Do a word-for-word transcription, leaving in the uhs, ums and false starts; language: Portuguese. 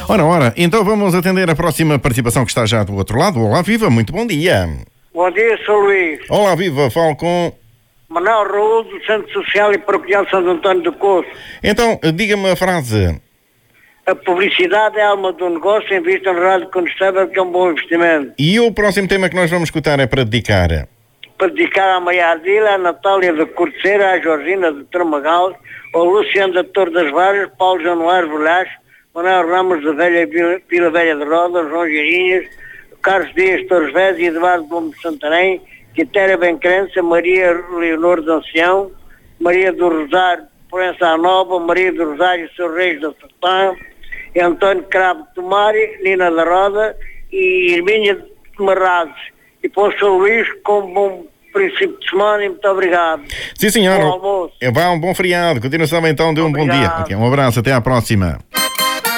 Ora, ora, então vamos atender a próxima participação que está já do outro lado. Olá, viva, muito bom dia. Bom dia, sou Luís. Olá, viva, falo com... Manuel Raul, do Centro Social e Paroquial Santo António do Coço. Então, diga-me a frase. A publicidade é a alma do negócio, em vista no rádio condestável, que é um bom investimento. E o próximo tema que nós vamos escutar é para dedicar? Para dedicar à Maia Ardila, à Natália de Corteira, à Georgina de Tramagal, ao Luciano da Torre das Varas, Paulo Januário Velhaço, Manuel Ramos da Velha Vila, Vila Velha de Rodas, João Geirinhas, Carlos Dias Torres Vés e Eduardo Gomes de Santarém, Quitéria Bencrença, Maria Leonor de Ancião, Maria do Rosário Proença Nova, Maria do Rosário Seu Reis da Sertã, António Cravo de Tomário, Nina da Roda e Irmíndia de Marrazes. E para o São Luís, com um bom princípio de semana e muito obrigado. Sim, senhor. Bom almoço. Vá, um bom feriado. Continuação então de um Obrigado. bom dia. Okay, um abraço, até à próxima.